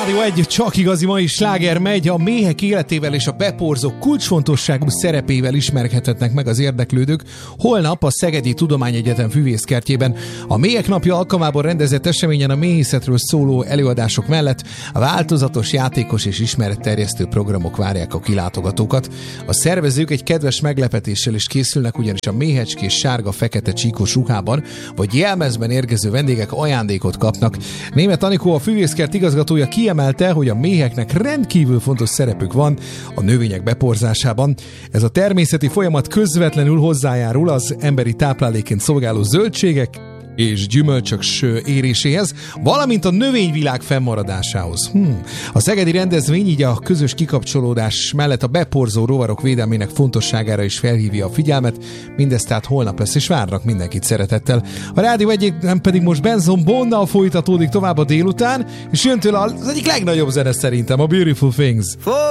Rádió 1, csak igazi mai sláger megy, a méhek életével és a beporzók kulcsfontosságú szerepével ismerkedhetnek meg az érdeklődők. Holnap a Szegedi Tudományegyetem Füvészkertjében a Méhek Napja alkalmából rendezett eseményen a méhészetről szóló előadások mellett a változatos, játékos és ismeretterjesztő programok várják a kilátogatókat. A szervezők egy kedves meglepetéssel is készülnek, ugyanis a méhecskés sárga-fekete csíkos ruhában vagy jelmezben érkező vendégek ajándékot kapnak. Németh Anikó, a Füvészkert igazgatója kiemelte, hogy a méheknek rendkívül fontos szerepük van a növények beporzásában. Ez a természeti folyamat közvetlenül hozzájárul az emberi táplálékként szolgáló zöldségek és gyümölcsök éréséhez, valamint a növényvilág fennmaradásához. A szegedi rendezvény így a közös kikapcsolódás mellett a beporzó rovarok védelmének fontosságára is felhívja a figyelmet, mindez tehát holnap lesz, és várnak mindenkit szeretettel. A Rádió 1-ben pedig most Benson Bonnal folytatódik tovább a délután, és jön tőle az egyik legnagyobb zene szerintem, a Beautiful Things.